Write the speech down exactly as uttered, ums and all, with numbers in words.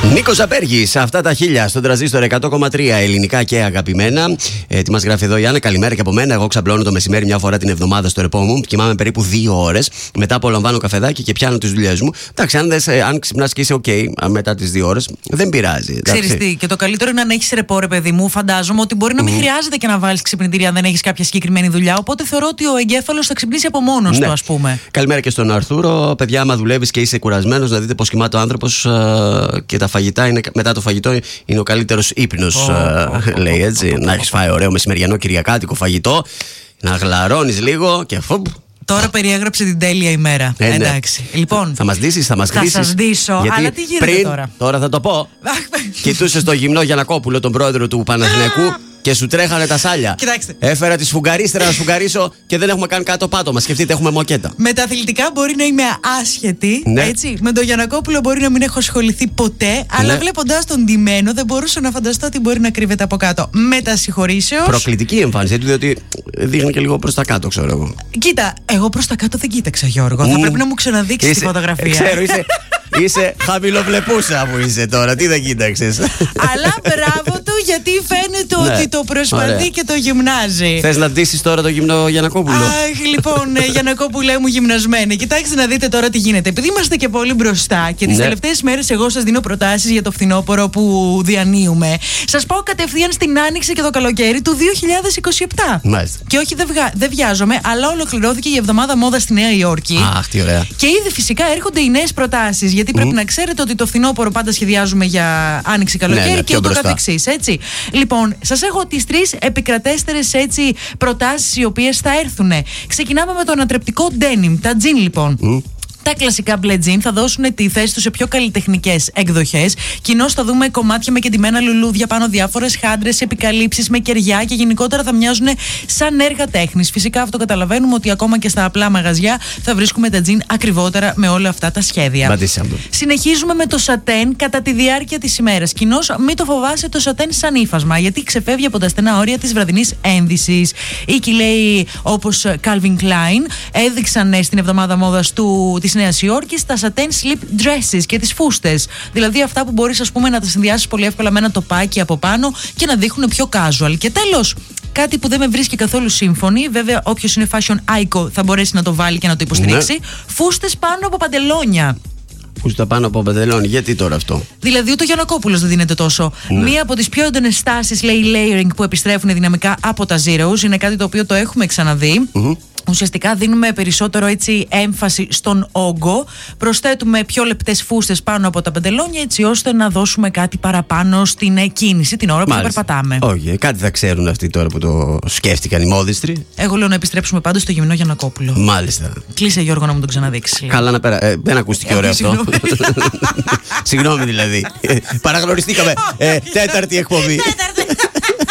Νίκος Ζαπέργης, αυτά τα χίλια στον τραζίστορ εκατό κόμμα τρία, ελληνικά και αγαπημένα. Ε, τι μας γράφει εδώ η Άννα, καλημέρα και από μένα. Εγώ ξαπλώνω το μεσημέρι μια φορά την εβδομάδα στο ρεπό μου. Κοιμάμαι περίπου δύο ώρες. Μετά απολαμβάνω καφεδάκι και πιάνω τις δουλειές μου. Εντάξει, αν, δες, αν ξυπνάς και είσαι OK μετά τις δύο ώρες, δεν πειράζει. Ξέρεις τι, και το καλύτερο είναι να έχεις ρεπό, ρε παιδί μου. Φαντάζομαι ότι μπορεί να μην mm. χρειάζεται και να βάλεις ξυπνητήρια αν δεν έχεις κάποια συγκεκριμένη δουλειά. Οπότε θεωρώ ότι ο εγκέφαλος θα ξυπνήσει από μόνος ναι. του, ας πούμε. Καλημέρα και στον Αρθούρο. Παιδιά, άμα δουλεύεις και είσαι κουρασμένος, να δείτε πώς κοιμάται ο άνθρωπος ε, και τα φαγητά είναι, μετά το φαγητό είναι ο καλύτερος ύπνος. Oh, ε, λέει έτσι. Oh, oh, oh. Να έχεις φάει ωραίο μεσημεριανό κυριακάτικο φαγητό, να γλαρώνεις λίγο και φουμ. Τώρα περιέγραψε την τέλεια ημέρα. Ε, ναι. Εντάξει. Λοιπόν, θα μας ντύσεις, θα μας θα χρήσεις. Θα σας ντύσω, γιατί αλλά τι γίνεται πριν, τώρα. Τώρα θα το πω. Κοιτούσε στο γυμνό Γιαννακόπουλο, τον πρόεδρο του Παναθηναϊκού, και σου τρέχανε τα σάλια. Κοιτάξτε. Έφερα τη σφουγγαρίστρα να σφουγγαρίσω και δεν έχουμε καν κάτω πάτωμα. Σκεφτείτε, έχουμε μοκέτα. Με τα αθλητικά μπορεί να είμαι άσχετη. Ναι. Έτσι. Με τον Γιαννακόπουλο μπορεί να μην έχω ασχοληθεί ποτέ. Ναι. Αλλά βλέποντας τον ντυμένο, δεν μπορούσα να φανταστώ τι μπορεί να κρύβεται από κάτω. Μετασυγχωρήσεως. Προκλητική εμφάνιση, διότι δείχνει και λίγο προς τα κάτω, ξέρω εγώ. Κοίτα, εγώ προς τα κάτω δεν κοίταξα, Γιώργο. Mm. Θα πρέπει να μου ξαναδείξει τη φωτογραφία. Ξέρω, είσαι. Είσαι χαμηλοβλεπούσα που είσαι τώρα, τι δεν κοίταξες. Αλλά μπράβο του, γιατί φαίνεται ναι, ότι το προσπαθεί ωραία. Και το γυμνάζει. Θες να ντύσεις τώρα το γυμνό Γιαννακόπουλο? Αχ, λοιπόν, Γιαννακόπουλέ μου γυμνασμένη. Κοιτάξτε να δείτε τώρα τι γίνεται. Επειδή είμαστε και πολύ μπροστά και τις ναι. τελευταίες μέρες εγώ σας δίνω προτάσεις για το φθινόπωρο που διανύουμε, σας πάω κατευθείαν στην άνοιξη και το καλοκαίρι του δύο χιλιάδες είκοσι επτά. Μάλιστα. Και όχι, δεν, βγα... δεν βιάζομαι, αλλά ολοκληρώθηκε η εβδομάδα μόδα στη Νέα Υόρκη. Αχ, τι ωραία. Και ήδη φυσικά έρχονται οι νέες προτάσεις. Γιατί πρέπει mm. να ξέρετε ότι το φθινόπωρο πάντα σχεδιάζουμε για άνοιξη καλοκαίρι ναι, ναι, και ούτω καθεξής. Έτσι. Λοιπόν, σας έχω τις τρεις επικρατέστερες έτσι προτάσεις οι οποίες θα έρθουν. Ξεκινάμε με το ανατρεπτικό denim, τα jean λοιπόν. Mm. Τα κλασικά μπλε τζιν θα δώσουν τη θέση τους σε πιο καλλιτεχνικές εκδοχές. Κοινώς θα δούμε κομμάτια με κεντυμένα λουλούδια πάνω, διάφορες χάντρες, επικαλύψεις με κεριά και γενικότερα θα μοιάζουν σαν έργα τέχνης. Φυσικά αυτό καταλαβαίνουμε ότι ακόμα και στα απλά μαγαζιά θα βρίσκουμε τα τζιν ακριβότερα με όλα αυτά τα σχέδια. Μπατήσαμε. Συνεχίζουμε με το σατέν κατά τη διάρκεια της ημέρας. Κοινώς μην το φοβάσαι το σατέν σαν ύφασμα, γιατί ξεφεύγει από τα στενά όρια της βραδινής ένδυσης. Οίκοι λέει όπως Calvin Klein έδειξαν στην εβδομάδα μόδας του της Νέας Υόρκης τα satin slip dresses και τις φούστες. Δηλαδή αυτά που μπορείς ας πούμε να τα συνδυάσεις πολύ εύκολα με ένα τοπάκι από πάνω και να δείχνουν πιο casual. Και τέλος, κάτι που δεν με βρίσκει καθόλου σύμφωνη, βέβαια όποιος είναι fashion icon θα μπορέσει να το βάλει και να το υποστηρίξει. Ναι. Φούστες πάνω από παντελόνια. Φούστα πάνω από παντελόνι, γιατί τώρα αυτό? Δηλαδή ούτε ο Γιαννακόπουλος δεν δίνεται τόσο. Ναι. Μία από τις πιο έντονες στάσεις λέει layering που επιστρέφουν δυναμικά από τα zeros. Είναι κάτι το οποίο το έχουμε ξαναδεί. Mm-hmm. Ουσιαστικά δίνουμε περισσότερο έτσι έμφαση στον όγκο. Προσθέτουμε πιο λεπτές φούστες πάνω από τα παντελόνια, έτσι ώστε να δώσουμε κάτι παραπάνω στην κίνηση την ώρα που θα περπατάμε. Όχι, okay. Κάτι θα ξέρουν αυτοί τώρα που το σκέφτηκαν οι μόδιστροι. Εγώ λέω να επιστρέψουμε πάντως στο γυμνό Γιαννακόπουλο. Μάλιστα. Κλείσε, Γιώργο, να μου τον ξαναδείξει. Καλά να πέρα. Ε, δεν ακούστηκε ωραίο αυτό. Συγγνώμη δηλαδή. Παραγνωριστήκαμε. ε, τέταρτη εκπομπή.